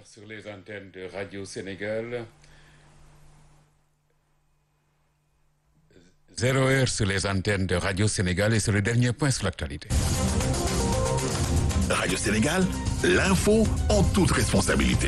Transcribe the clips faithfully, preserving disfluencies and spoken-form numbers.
sur les antennes de Radio Sénégal. Zéro heure sur les antennes de Radio Sénégal et c'est le dernier point sur l'actualité. Radio Sénégal, l'info en toute responsabilité.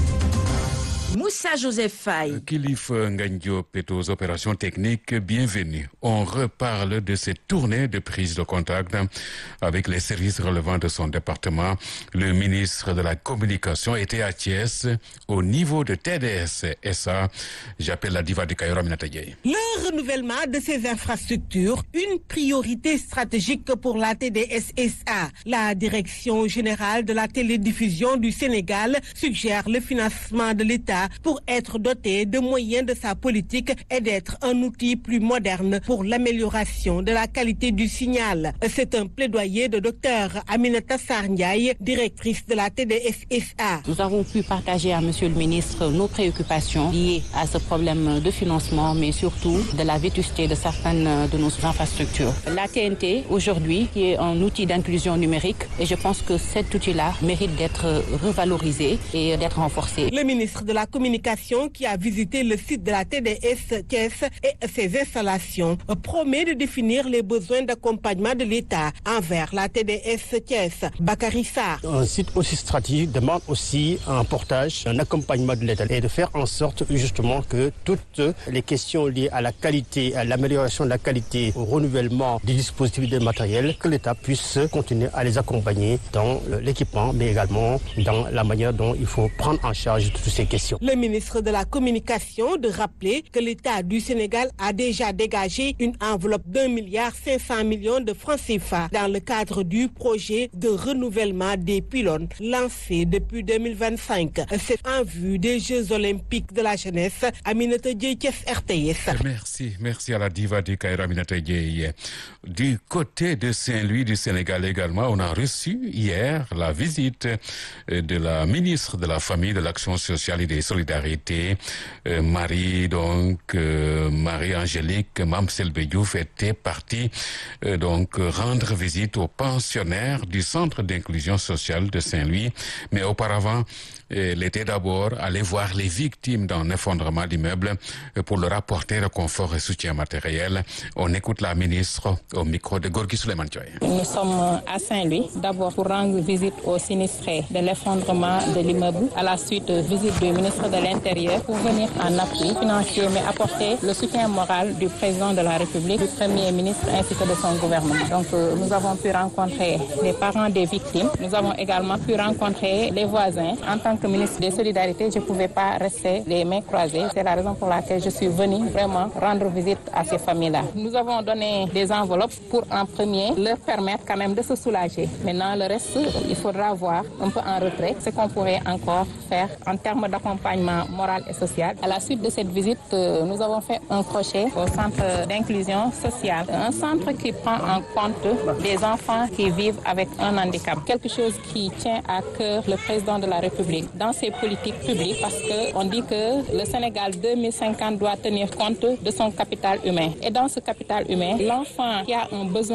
Moussa Joseph Faye. Kilif Ngagne Diop est aux opérations techniques. Bienvenue. On reparle de cette tournée de prise de contact avec les services relevant de son département. Le ministre de la Communication était à Thiès au niveau de T D S S A. J'appelle la diva du Kayor Aminata Dieye. Le renouvellement de ces infrastructures, une priorité stratégique pour la T D S S A. La Direction générale de la télédiffusion du Sénégal suggère le financement de l'État pour être doté de moyens de sa politique et d'être un outil plus moderne pour l'amélioration de la qualité du signal. C'est un plaidoyer de docteur Aminata Sarr Ndiaye, directrice de la T D S S A. Nous avons pu partager à Monsieur le ministre nos préoccupations liées à ce problème de financement, mais surtout de la vétusté de certaines de nos infrastructures. La T N T, aujourd'hui, qui est un outil d'inclusion numérique, et je pense que cet outil-là mérite d'être revalorisé et d'être renforcé. Le ministre de la Communication, qui a visité le site de la T D S Thiès et ses installations, promet de définir les besoins d'accompagnement de l'État envers la T D S Thiès. Bakary Sarr. Un site aussi stratégique demande aussi un portage, un accompagnement de l'État et de faire en sorte justement que toutes les questions liées à la qualité, à l'amélioration de la qualité, au renouvellement des dispositifs de matériel, que l'État puisse continuer à les accompagner dans l'équipement, mais également dans la manière dont il faut prendre en charge toutes ces questions. Le ministre de la Communication de rappeler que l'État du Sénégal a déjà dégagé une enveloppe d'un milliard cinq cents millions de francs C F A dans le cadre du projet de renouvellement des pylônes lancé depuis deux mille vingt-cinq. C'est en vue des Jeux Olympiques de la jeunesse. Aminata Dieye, R T S. Merci, merci à la diva du Kayor Aminata Dieye. Du côté de Saint-Louis du Sénégal également, on a reçu hier la visite de la ministre de la Famille, de l'Action sociale et des solidarités, euh, Marie donc euh, Marie-Angélique Mame Selbé Diouf était partie euh, donc rendre visite aux pensionnaires du centre d'inclusion sociale de Saint-Louis, mais auparavant elle était d'abord allée voir les victimes d'un effondrement d'immeuble pour leur apporter réconfort et soutien matériel. On écoute la ministre au micro de Gorgui Souleymane Thioye. Nous sommes à Saint-Louis, d'abord pour rendre visite aux sinistrés de l'effondrement de l'immeuble, à la suite de visite du ministre de l'Intérieur pour venir en appui financier, mais apporter le soutien moral du président de la République, du Premier ministre ainsi que de son gouvernement. Donc euh, nous avons pu rencontrer les parents des victimes, nous avons également pu rencontrer les voisins. En tant que ministre des Solidarités, je ne pouvais pas rester les mains croisées. C'est la raison pour laquelle je suis venue vraiment rendre visite à ces familles-là. Nous avons donné des enveloppes pour en premier leur permettre quand même de se soulager. Maintenant, le reste, il faudra voir un peu en retrait ce qu'on pourrait encore faire en termes d'accompagnement moral et social. À la suite de cette visite, nous avons fait un crochet au centre d'inclusion sociale, un centre qui prend en compte des enfants qui vivent avec un handicap. Quelque chose qui tient à cœur le président de la République dans ses politiques publiques, parce qu'on dit que le Sénégal deux mille cinquante doit tenir compte de son capital humain. Et dans ce capital humain, l'enfant qui a un besoin